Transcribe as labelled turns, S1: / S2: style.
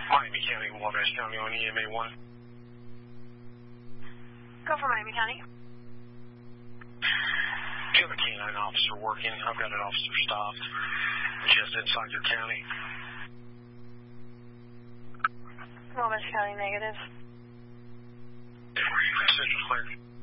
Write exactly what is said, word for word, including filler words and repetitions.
S1: Miami County, Wabash County on E M A one.
S2: Go for Miami County.
S1: Do you have a canine officer working? I've got an officer stopped just inside your county.
S2: Wabash County, negative.
S1: Central clear.